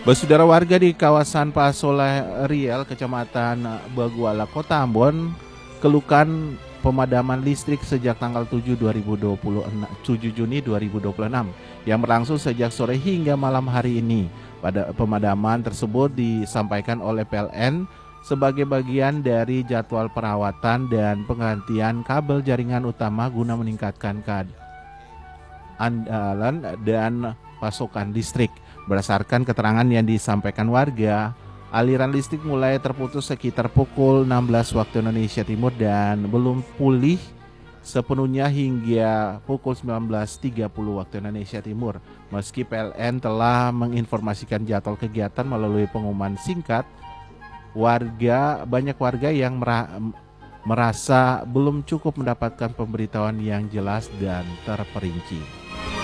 Saudara warga di kawasan Pasola Riel, Kecamatan Baguala, Kota Ambon, keluhkan pemadaman listrik sejak tanggal 7 Juni 2026 yang berlangsung sejak sore hingga malam hari ini. Pada pemadaman tersebut disampaikan oleh PLN sebagai bagian dari jadwal perawatan dan penggantian kabel jaringan utama guna meningkatkan keandalan dan pasokan listrik. Berdasarkan keterangan yang disampaikan warga, aliran listrik mulai terputus sekitar pukul 16 waktu Indonesia Timur dan belum pulih sepenuhnya hingga pukul 19.30 waktu Indonesia Timur. Meski PLN telah menginformasikan jadwal kegiatan melalui pengumuman singkat, banyak warga yang merasa belum cukup mendapatkan pemberitahuan yang jelas dan terperinci.